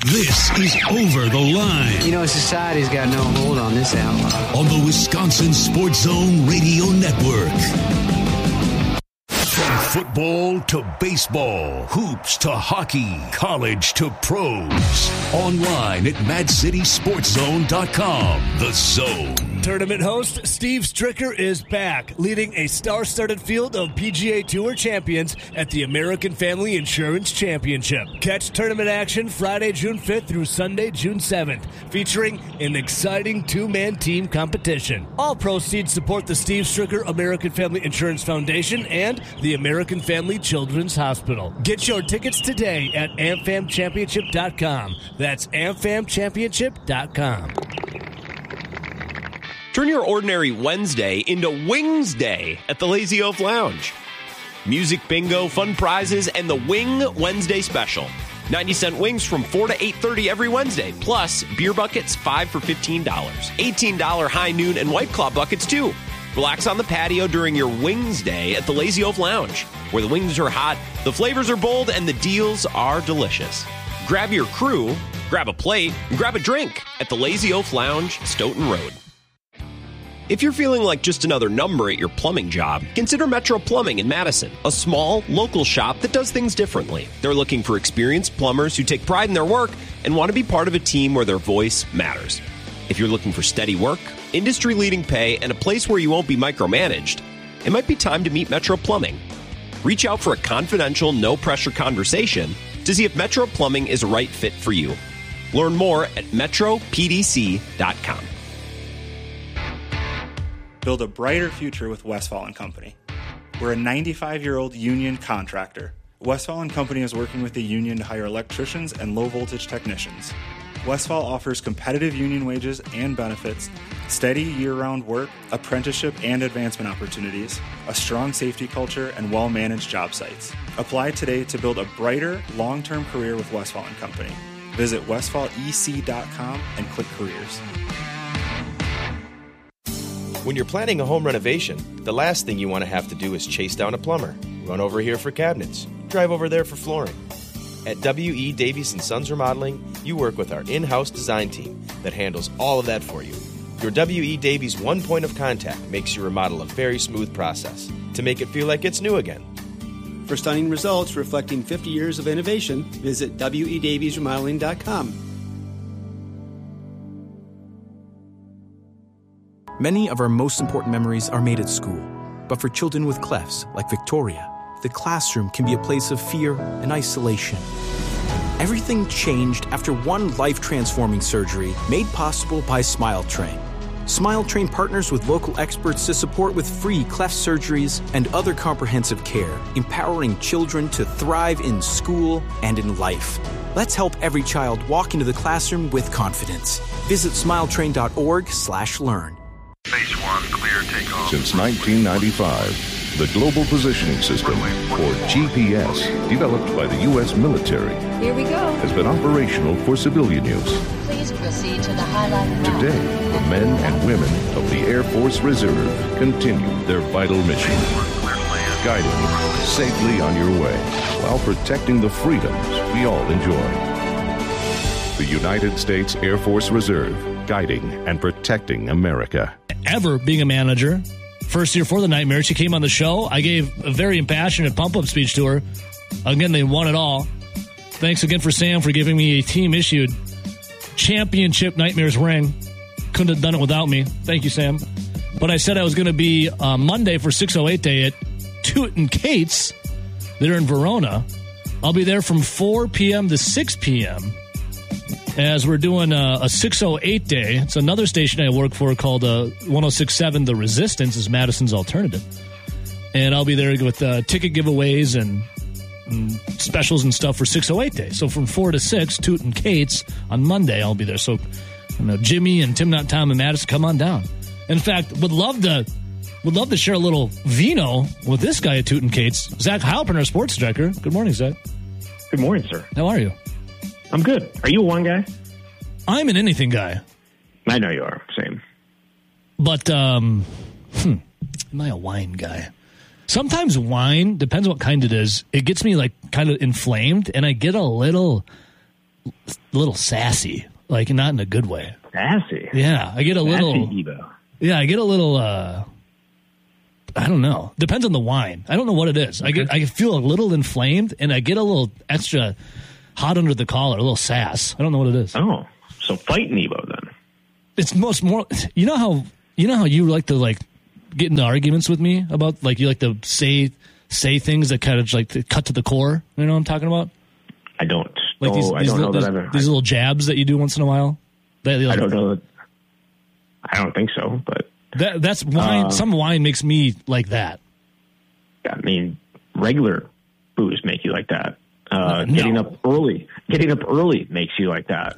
This is Over the Line. You know, society's got no hold on this outlaw. On the Wisconsin Sports Zone Radio Network. From football to baseball, hoops to hockey, college to pros. Online at MadCitySportsZone.com. The Zone. Tournament host Steve Stricker is back, leading a star-studded field of PGA Tour champions at the American Family Insurance Championship. Catch tournament action Friday, June 5th through Sunday, June 7th, featuring an exciting two-man team competition. All proceeds support the Steve Stricker American Family Insurance Foundation and the American Family Children's Hospital. Get your tickets today at AmFamChampionship.com. That's AmFamChampionship.com. Turn your ordinary Wednesday into Wings Day at the Lazy Oaf Lounge. Music bingo, fun prizes, and the Wing Wednesday special. 90-cent wings from 4 to 8:30 every Wednesday, plus beer buckets 5 for $15. $18 high noon and White Claw buckets too. Relax on the patio during your Wings Day at the Lazy Oaf Lounge, where the wings are hot, the flavors are bold, and the deals are delicious. Grab your crew, grab a plate, and grab a drink at the Lazy Oaf Lounge, Stoughton Road. If you're feeling like just another number at your plumbing job, consider Metro Plumbing in Madison, a small, local shop that does things differently. They're looking for experienced plumbers who take pride in their work and want to be part of a team where their voice matters. If you're looking for steady work, industry-leading pay, and a place where you won't be micromanaged, it might be time to meet Metro Plumbing. Reach out for a confidential, no-pressure conversation to see if Metro Plumbing is a right fit for you. Learn more at metropdc.com. Build a brighter future with Westfall & Company. We're a 95-year-old union contractor. Westfall & Company is working with the union to hire electricians and low-voltage technicians. Westfall offers competitive union wages and benefits, steady year-round work, apprenticeship and advancement opportunities, a strong safety culture, and well-managed job sites. Apply today to build a brighter, long-term career with Westfall & Company. Visit westfallec.com and click careers. When you're planning a home renovation, the last thing you want to have to do is chase down a plumber, run over here for cabinets, drive over there for flooring. At W.E. Davies & Sons Remodeling, you work with our in-house design team that handles all of that for you. Your W.E. Davies one point of contact makes your remodel a very smooth process to make it feel like it's new again. For stunning results reflecting 50 years of innovation, visit WEDaviesRemodeling.com. Many of our most important memories are made at school. But for children with clefts, like Victoria, the classroom can be a place of fear and isolation. Everything changed after one life-transforming surgery made possible by SmileTrain. SmileTrain partners with local experts to support with free cleft surgeries and other comprehensive care, empowering children to thrive in school and in life. Let's help every child walk into the classroom with confidence. Visit smiletrain.org/learn. Phase 1, clear takeoff. Since 1995, the Global Positioning System, or GPS, developed by the U.S. military, here we go, has been operational for civilian use. Please proceed to the highlighted map. Today, the men and women of the Air Force Reserve continue their vital mission, guiding you safely on your way while protecting the freedoms we all enjoy. The United States Air Force Reserve, guiding and protecting America. Ever being a manager, first year for the Nightmare, she came on the show. I gave a very impassionate pump-up speech to her. Again, they won it all. Thanks again for Sam for giving me a team-issued championship Nightmares ring. Couldn't have done it without me. Thank you, Sam. But I said I was going to be Monday for 608 Day at Toot and Kate's. They're in Verona. I'll be there from 4 p.m. to 6 p.m. as we're doing a 608 Day. It's another station I work for called 1067 The Resistance is Madison's Alternative. And I'll be there with ticket giveaways and specials and stuff for 608 Day. So from 4 to 6, Toot and Kate's on Monday, I'll be there. So Jimmy and Tim Not Tom and Madison, come on down. In fact, would love to share a little vino with this guy at Toot and Kate's. Zach Heilprin, our sports director. Good morning, Zach. Good morning, sir. How are you? I'm good. Are you a wine guy? I'm an anything guy. I know you are. Same. But, am I a wine guy? Sometimes wine, depends what kind it is, it gets me like kind of inflamed and I get a little little sassy, like not in a good way. Sassy? Yeah, I get a little. Evo. Yeah, I get a little. I don't know. Depends on the wine. I don't know what it is. Okay. I feel a little inflamed, and I get a little extra hot under the collar, a little sass. I don't know what it is. Oh, so fighting Evo then. It's more. You know how you like to like get into arguments with me about like you like to say things that kind of like to cut to the core. You know what I'm talking about? I don't. Like I don't know that these little jabs that you do once in a while. I don't know. I don't think so, but that's wine. Some wine makes me like that. I mean, regular booze make you like that. No. Getting up early makes you like that.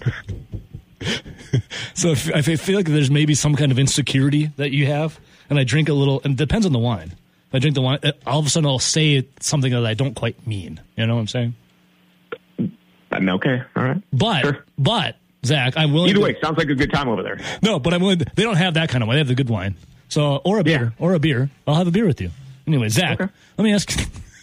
So I feel like there's maybe some kind of insecurity that you have, and I drink a little, and it depends on the wine. If I drink the wine, all of a sudden I'll say something that I don't quite mean. You know what I'm saying? Okay, all right. But Zach, I'm willing. Either way, sounds like a good time over there. No, but I'm willing. They don't have that kind of wine. They have the good wine. So, or a beer. I'll have a beer with you. Anyway, Zach, let me ask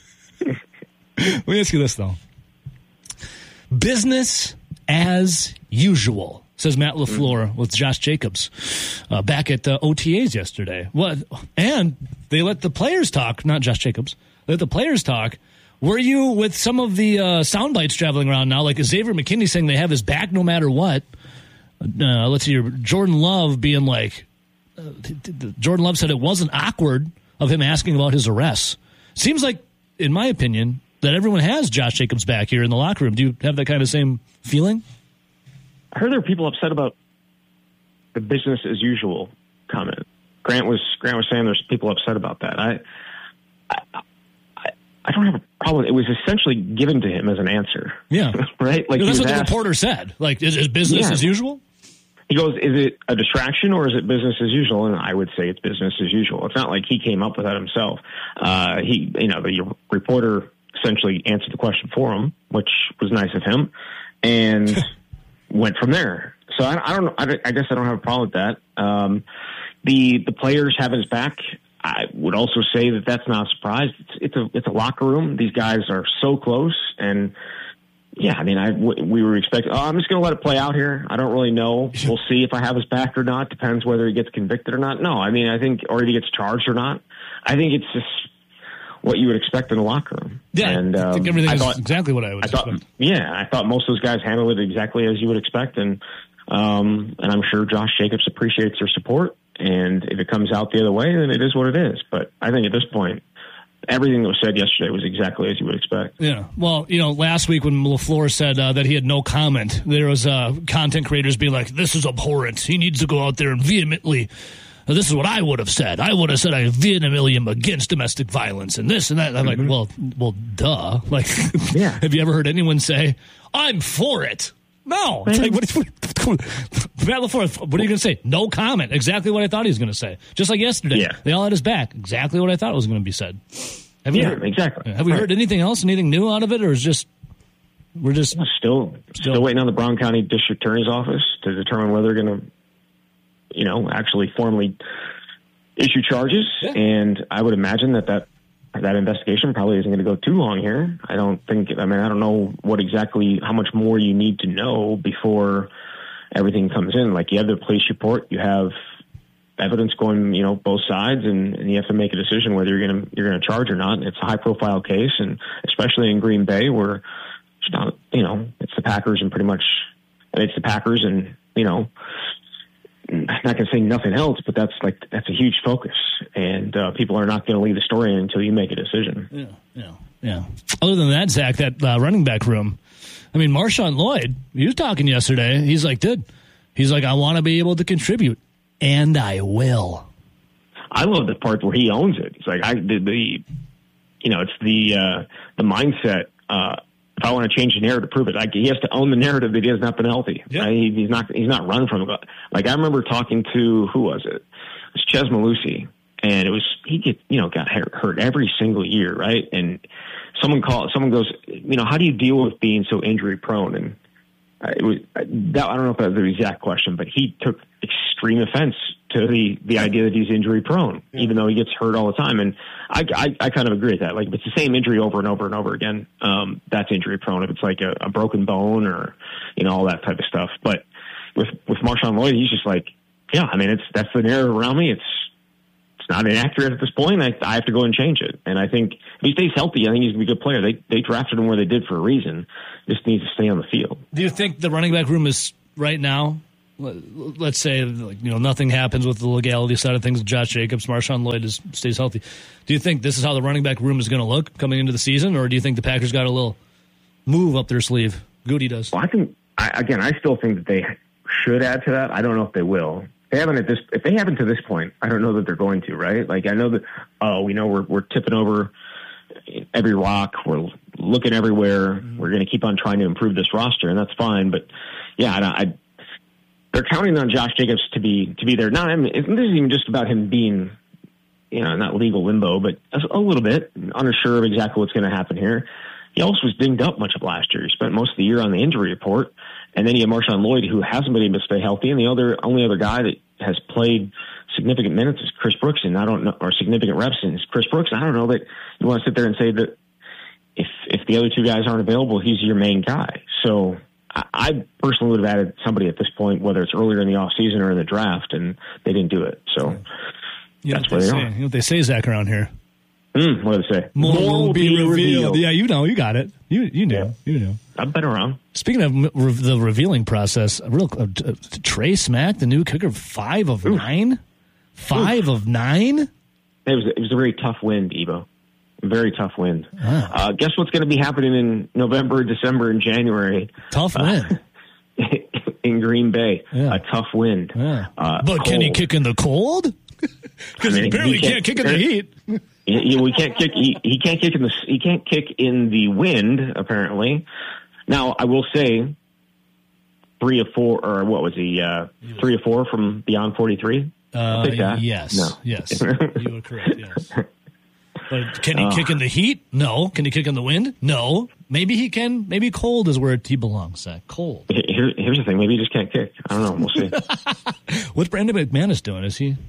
you this though. Business as usual, says Matt LaFleur with Josh Jacobs back at OTAs yesterday. And they let the players talk, not Josh Jacobs. They let the players talk. Were you with some of the sound bites traveling around now, like Xavier McKinney saying they have his back no matter what? Let's see, Jordan Love being like, Jordan Love said it wasn't awkward of him asking about his arrests. Seems like, in my opinion, that everyone has Josh Jacobs back here in the locker room. Do you have that kind of same feeling? I heard there were people upset about the business as usual comment. Grant was saying there's people upset about that. I don't have a problem. It was essentially given to him as an answer. Yeah. Right? Like that's what the reporter said. Like, is business as usual? He goes, is it a distraction or is it business as usual? And I would say it's business as usual. It's not like he came up with that himself. The reporter essentially answered the question for him, which was nice of him, and went from there. So I don't know. I guess I don't have a problem with that. The players have his back. I would also say that that's not a surprise. It's a locker room. These guys are so close, and yeah, I mean, we were expecting. I'm just going to let it play out here. I don't really know. We'll see if I have his back or not. Depends whether he gets convicted or not. No, I mean, I think, or if he gets charged or not. I think it's just what you would expect in a locker room. Yeah, and I think everything is exactly what I would expect. Yeah, I thought most of those guys handled it exactly as you would expect, and I'm sure Josh Jacobs appreciates their support. And if it comes out the other way, then it is what it is. But I think at this point, everything that was said yesterday was exactly as you would expect. Yeah. Well, last week when LaFleur said that he had no comment, there was content creators being like, this is abhorrent. He needs to go out there and vehemently, this is what I would have said. I would have said I vehemently am against domestic violence and this and that. And I'm like, well, duh. Like, yeah. Have you ever heard anyone say, I'm for it? No. It's like, Matt LaFleur, what are you going to say? No comment. Exactly what I thought he was going to say. Just like yesterday. Yeah. They all had his back. Exactly what I thought was going to be said. Have we exactly. Have we heard anything else? Anything new out of it? Or is we're just still waiting on the Brown County District Attorney's Office to determine whether they're going to, actually formally issue charges. Yeah. And I would imagine that investigation probably isn't going to go too long here. I don't know how much more you need to know before everything comes in. Like, you have the police report, you have evidence going, both sides, and you have to make a decision whether you're going to charge or not. It's a high profile case, and especially in Green Bay, where it's not, it's the Packers and I'm not going to say nothing else, but that's a huge focus, and people are not going to leave the story until you make a decision. Yeah. Other than that, Zach, that running back room, I mean, Marshawn Lloyd, he was talking yesterday. He's like, I want to be able to contribute, and I will. I love the part where he owns it. It's like it's the mindset. If I want to change the narrative to prove it, he has to own the narrative that he has not been healthy. Yeah. He's not run from it. Like, I remember talking to, who was it? It was Ches Malusi, and he got hurt every single year, right? And someone goes, how do you deal with being so injury prone? And I don't know if that was the exact question, but he took extreme offense to the idea that he's injury prone, even though he gets hurt all the time. And I kind of agree with that. Like, if it's the same injury over and over and over again, that's injury prone. If it's like a broken bone or, all that type of stuff. But with Marshawn Lloyd, he's just like, yeah, I mean, that's the narrative around me. It's not inaccurate at this point. I have to go and change it. And I think if he stays healthy, I think he's going to be a good player. They drafted him where they did for a reason. Just needs to stay on the field. Do you think the running back room is right now, let's say, nothing happens with the legality side of things, Josh Jacobs, Marshawn Lloyd stays healthy. Do you think this is how the running back room is going to look coming into the season, or do you think the Packers got a little move up their sleeve? Goody does. Well, I still think that they should add to that. I don't know if they will. If they haven't to this point, I don't know that they're going to, right? Like, I know that, we're tipping over every rock. We're looking everywhere. Mm-hmm. We're going to keep on trying to improve this roster, and that's fine. But, yeah, they're counting on Josh Jacobs to be there. Not, this isn't even just about him being, not legal limbo, but a little bit unsure of exactly what's going to happen here. He also was dinged up much of last year. He spent most of the year on the injury report. And then you have Marshawn Lloyd, who hasn't been able to stay healthy. And the only other guy that has played significant minutes is Chris Brooks. And I don't know, or significant reps is Chris Brooks. I don't know that you want to sit there and say that if the other two guys aren't available, he's your main guy. So I personally would have added somebody at this point, whether it's earlier in the offseason or in the draft, and they didn't do it. So that's where they are. You know what they say, Zach, around here? What do they say? More will be revealed. Yeah, you got it. You knew. Yeah. You knew. I've been around. Speaking of the revealing process, Trey Smack, the new kicker, 5 of 9. 5 of 9. It was a very tough wind, Evo. Very tough wind. Ah. Guess what's going to be happening in November, December, and January? Tough wind. In Green Bay. Yeah. A tough wind. Yeah. But cold. Can he kick in the cold? Because he barely can't kick in the heat. We can't kick. He can't kick in the. He can't kick in the wind. Apparently, now I will say, 3 of 4, or what was he? 3 of 4 from Beyond 43. Yes. No. Yes. You were correct. Yes. But can he kick in the heat? No. Can he kick in the wind? No. Maybe he can. Maybe cold is where he belongs. Cold. Here's the thing. Maybe he just can't kick. I don't know. We'll see. What's Brandon McManus doing? Is he?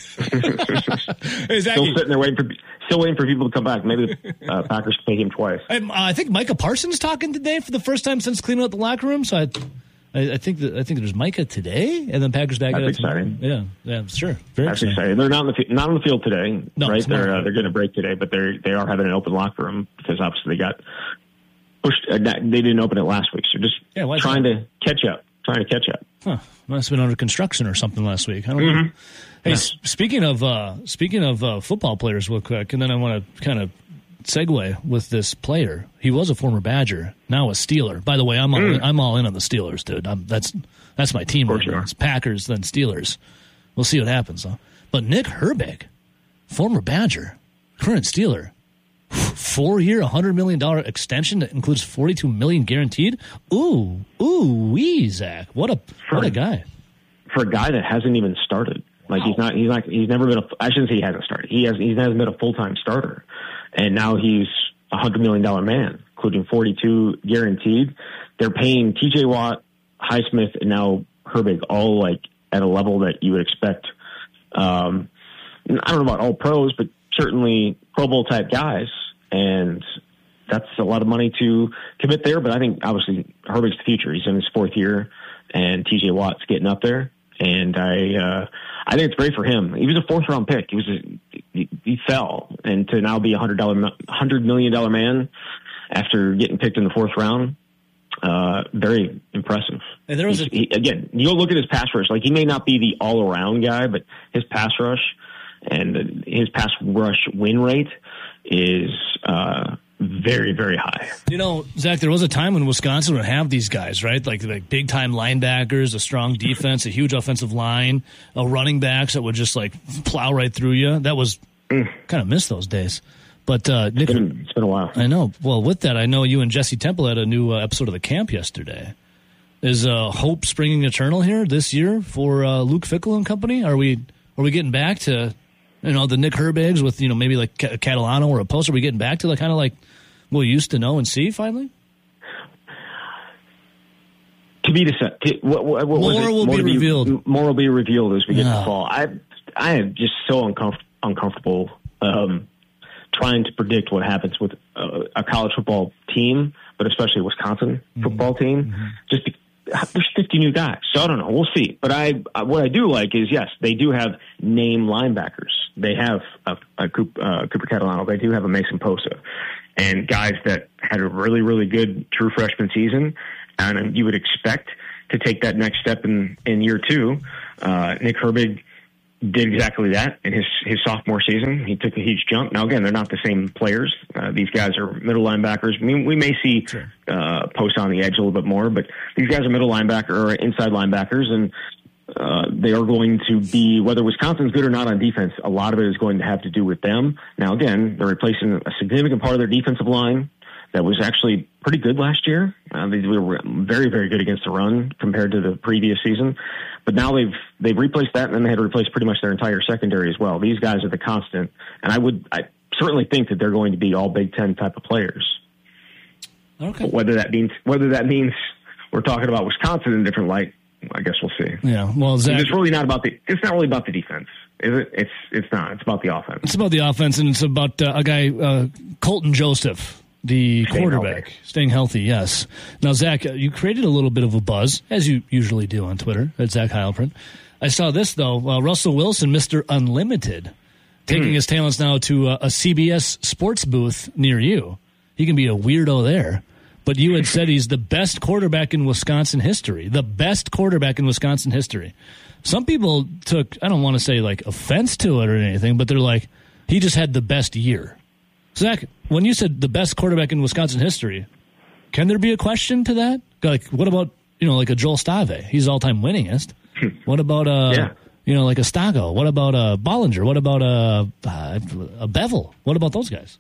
Still sitting there waiting for people to come back. Maybe the Packers can pay him twice. I think Micah Parsons talking today for the first time since cleaning out the locker room. So I think there's Micah today, and then Packers back. That's exciting. Yeah, sure. Very exciting. They're not on the field today, no, right? They're going to break today, but they are having an open locker room because obviously they got pushed. They didn't open it last week, so just trying to catch up. Huh? Must have been under construction or something last week. I don't know. Hey, yeah. Speaking of football players, real quick, and then I want to kind of segue with this player. He was a former Badger, now a Steeler. By the way, I'm all in on the Steelers, dude. That's my team. Right now. It's Packers, then Steelers. We'll see what happens, though. But Nick Herbig, former Badger, current Steeler, 4-year, $100 million extension that includes $42 million guaranteed. Wee, Zach, what a guy. For a guy that hasn't even started. Like he's never been I shouldn't say he hasn't started. He hasn't been a full-time starter. And now he's a $100 million man, including 42 guaranteed. They're paying TJ Watt, Highsmith, and now Herbig all like at a level that you would expect. I don't know about all pros, but certainly Pro Bowl type guys. And that's a lot of money to commit there. But I think obviously Herbig's the future. He's in his 4th year, and TJ Watt's getting up there. And I think it's great for him. He was a 4th-round pick. He fell, and to now be a $100 million man after getting picked in the 4th round, very impressive. And there was again, you'll look at his pass rush. Like, he may not be the all-around guy, but his pass rush and his pass rush win rate is very, very high. Zach, there was a time when Wisconsin would have these guys, right? Like big-time linebackers, a strong defense, a huge offensive line, running backs that would just, like, plow right through you. That was kind of missed those days. But Nick, it's been a while. I know. Well, with that, I know you and Jesse Temple had a new episode of the camp yesterday. Is hope springing eternal here this year for Luke Fickell and company? Are we getting back to the Nick Herbigs with maybe like Catalano or a Post? Are we getting back to the kind of like we used to know and see finally? To be decided. What more will be revealed. More will be revealed as we get to fall. I am just so uncomfortable trying to predict what happens with a college football team, but especially a Wisconsin football team. Just there's 50 new guys, so I don't know. We'll see. But what I do like is, yes, they do have name linebackers. They have a Cooper Catalano. They do have a Mason Posa, and guys that had a really, really good true freshman season. And you would expect to take that next step in year two. Nick Herbig did exactly that in his sophomore season. He took a huge jump. Now, again, they're not the same players. These guys are middle linebackers. I mean, we may see Post on the edge a little bit more, but these guys are middle linebacker or inside linebackers, and they are going to be, whether Wisconsin's good or not on defense, a lot of it is going to have to do with them. Now, again, they're replacing a significant part of their defensive line that was actually pretty good last year. They were very, very good against the run compared to the previous season. But now they've replaced that, and then they had to replace pretty much their entire secondary as well. These guys are the constant, and I certainly think that they're going to be all Big Ten type of players. Okay. But whether that means we're talking about Wisconsin in a different light, I guess we'll see. Yeah. Well, Zach, it's not really about the defense, is it? It's not. It's about the offense. It's about the offense, and it's about a guy, Colton Joseph. The quarterback, staying healthy, yes. Now, Zach, you created a little bit of a buzz, as you usually do on Twitter, at Zach Heilprin. I saw this, though. Russell Wilson, Mr. Unlimited, taking his talents now to a CBS sports booth near you. He can be a weirdo there. But you had said he's the best quarterback in Wisconsin history. The best quarterback in Wisconsin history. Some people took, I don't want to say, like, offense to it or anything, but they're like, he just had the best year. Zach, when you said the best quarterback in Wisconsin history, can there be a question to that? Like, what about, like a Joel Stave? He's all-time winningest. What about, like a Stago? What about a Bollinger? What about a Bevel? What about those guys?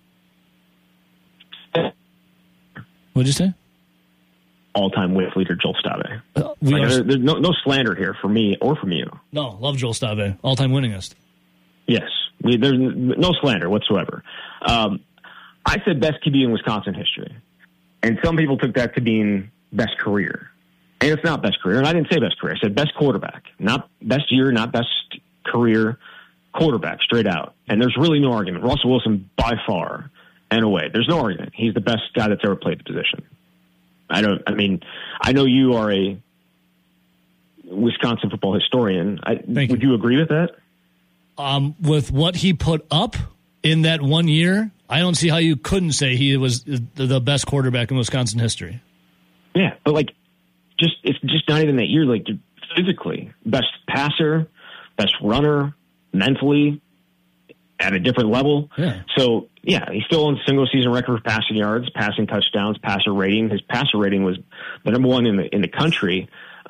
What'd you say? All-time win leader, Joel Stave. There's no slander here for me or from you. No, love Joel Stave. All-time winningest. Yes. There's no slander whatsoever. I said best QB in Wisconsin history. And some people took that to mean best career. And it's not best career. And I didn't say best career. I said best quarterback. Not best year, not best career. Quarterback, straight out. And there's really no argument. Russell Wilson, by far and away. There's no argument. He's the best guy that's ever played the position. I know you are a Wisconsin football historian. Would you agree with that? With what he put up in that 1 year, I don't see how you couldn't say he was the best quarterback in Wisconsin history. Yeah, but it's just not even that year. Like, physically, best passer, best runner, mentally, at a different level. Yeah. So, yeah, he's still on single season record for passing yards, passing touchdowns, passer rating. His passer rating was the number one in the country,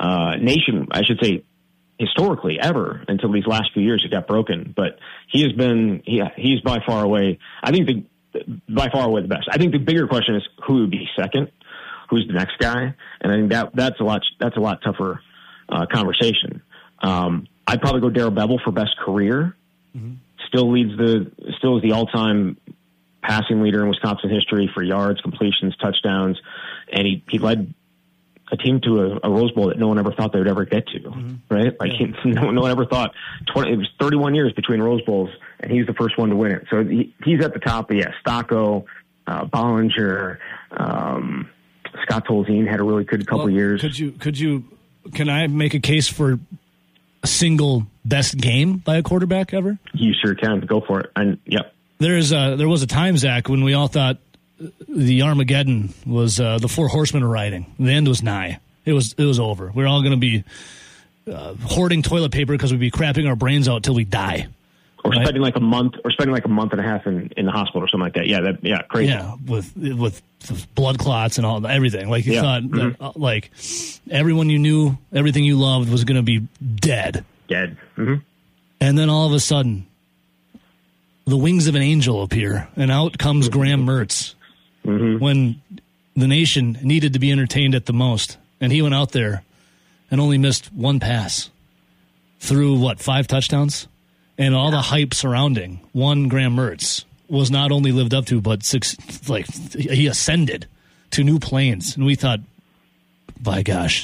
historically ever, until these last few years it got broken. But he's by far away, by far away the best. I think the bigger question is who would be second, who's the next guy, and I think that's a lot tougher conversation. I'd probably go Darrell Bevell for best career. Mm-hmm. Still is the all-time passing leader in Wisconsin history for yards, completions, touchdowns, and he led a team to a Rose Bowl that no one ever thought they would ever get to, right? Like, no one ever thought. It was 31 years between Rose Bowls, and he's the first one to win it. So he's at the top. But yeah, Stocco, Bollinger, Scott Tolzien had a really good couple years. Can I make a case for a single best game by a quarterback ever? You sure can. Go for it. And yep. There was a time, Zach, when we all thought the Armageddon was the four horsemen are riding. The end was nigh. It was over. We're all going to be hoarding toilet paper because we'd be crapping our brains out till we die. Or spending like a month and a half in the hospital or something like that. Yeah, crazy. Yeah, with blood clots and everything. Like you thought, that, like everyone you knew, everything you loved was going to be dead. Mm-hmm. And then all of a sudden, the wings of an angel appear, and out comes Graham Mertz. Mm-hmm. When the nation needed to be entertained at the most, and he went out there and only missed one pass, threw 5 touchdowns, and all the hype surrounding one Graham Mertz was not only lived up to, but he ascended to new planes, and we thought, by gosh,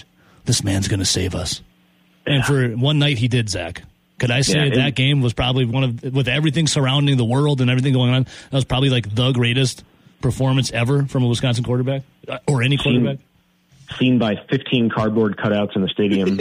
this man's going to save us. And for one night, he did, Zach. Could I say that game was probably one of, with everything surrounding the world and everything going on, that was probably like the greatest performance ever from a Wisconsin quarterback or any quarterback? Seen by 15 cardboard cutouts in the stadium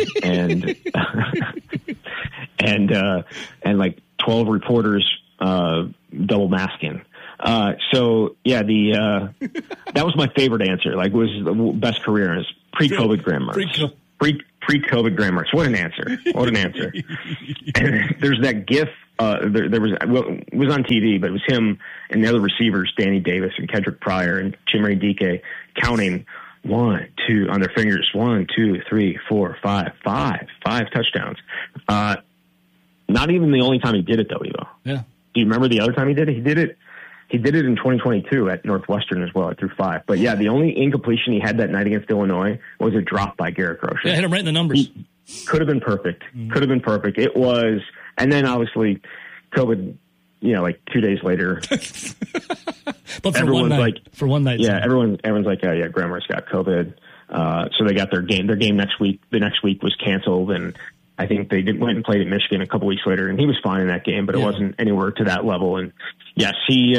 and like 12 reporters double masking. So yeah, that was my favorite answer. Like, was the best career is pre-COVID Graham Mertz. Pre-COVID Graham Mertz. What an answer! What an answer! And there's that GIF. It was on TV, but it was him and the other receivers, Danny Davis and Kendrick Pryor and Chimere Dike, counting 1, 2 on their fingers. 1, 2, 3, 4, 5, 5 touchdowns. Not even the only time he did it, though, Evo. Yeah. Do you remember the other time he did it? He did it in 2022 at Northwestern as well. I threw 5. But yeah, the only incompletion he had that night against Illinois was a drop by Garrett Groshans. Yeah, hit him right in the numbers. Could have been perfect. Could have been perfect. It was, and then obviously COVID. Like 2 days later. But for one night. Yeah, everyone's like, yeah, Graham Mertz got COVID. So they got their game next week. The next week was canceled, and I think they went and played at Michigan a couple weeks later, and he was fine in that game, but it wasn't anywhere to that level. And yes,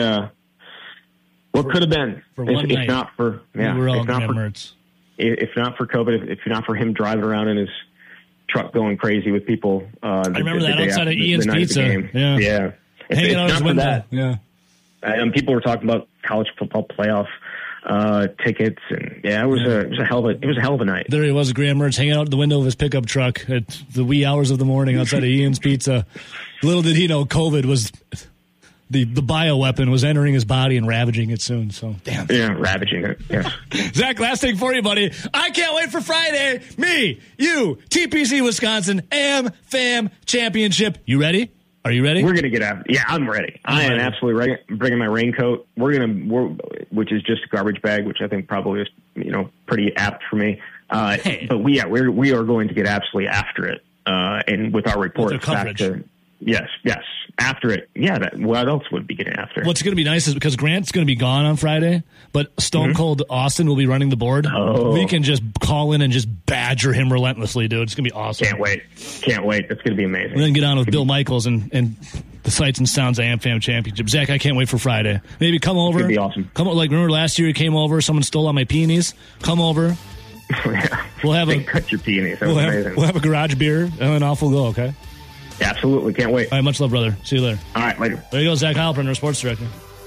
what could have been if not for Mertz. If not for COVID, if not for him driving around in his truck going crazy with people. I remember that outside of Ian's Pizza. Yeah. Hanging out his window. Yeah. And people were talking about college football playoff tickets, and it was a hell of a night. There he was, Graham Mertz, hanging out the window of his pickup truck at the wee hours of the morning outside of Ian's Pizza. Little did he know COVID was the bioweapon was entering his body and ravaging it soon. So damn. Yeah, ravaging it. Yeah. Zach, last thing for you, buddy. I can't wait for Friday. Me, you, TPC Wisconsin, AM-FAM Championship. You ready? Are you ready? We're going to get out. Yeah, I'm ready. I am absolutely ready. I'm bringing my raincoat. Which is just a garbage bag, which I think probably is, pretty apt for me. But we are going to get absolutely after it. And with our reports back to, yes, after it. Yeah, what else would be getting after? What's going to be nice is because Grant's going to be gone on Friday, but Stone Cold Austin will be running the board. Oh. We can just call in and just badger him relentlessly, dude. It's going to be awesome. Can't wait. It's going to be amazing. And then get on with Bill Michaels and the Sights and Sounds AM-FAM Championship. Zach, I can't wait for Friday. Maybe come over. It's going to be awesome. Remember last year you came over, someone stole all my peonies? Come over. Yeah. We'll have cut your peonies. That was amazing. We'll have a garage beer, and then off we'll go, okay? Absolutely. Can't wait. All right, much love, brother. See you later. All right, later. There you go, Zach Heilprin, our sports director.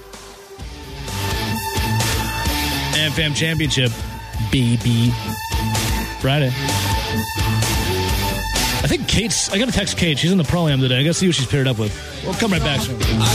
AM-FAM Championship, baby. Friday. I think I got to text Kate. She's in the Pro-Am today. I got to see who she's paired up with. We'll come right back soon.